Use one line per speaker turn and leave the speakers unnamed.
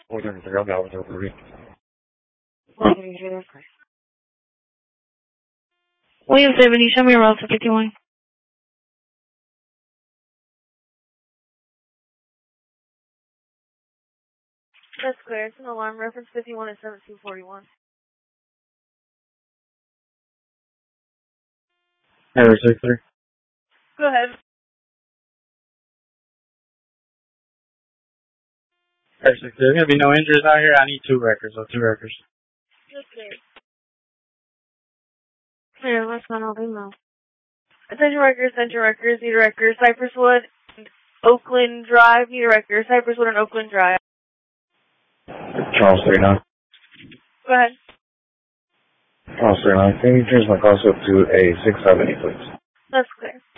William 70, show me a route to 51. That's clear. It's an alarm. Reference 51 is 7241.
Error 63.
Go ahead.
Error 63. There's going to be no injuries out here. I need 2 records. So 2 records.
That's clear. Here, let's go on email. Attention records, need a record. Cypresswood, Oakland Drive, need a record. Cypresswood and Oakland Drive.
Charles 39.
Go ahead.
Charles 39. Can you change my call up to a 670, please?
That's clear.